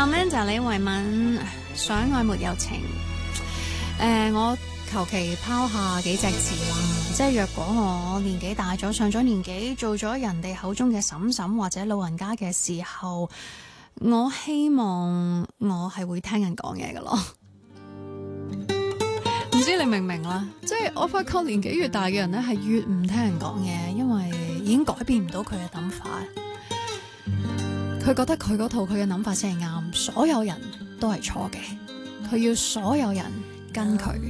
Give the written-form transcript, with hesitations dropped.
Amanda 李維敏，想愛沒有情。我求其拋下幾隻字啦，即係若果我年紀大咗，上咗年紀，做咗人哋口中嘅嬸嬸或者老人家嘅時候，我希望我係會聽人講嘢㗎咯。唔知你明唔明啦？即係我發覺年紀越大嘅人咧，係越唔聽人講嘢，因為已經改變唔到佢嘅諗法。佢覺得佢嗰套佢嘅諗法先係啱，所有人都係錯嘅，佢要所有人跟佢。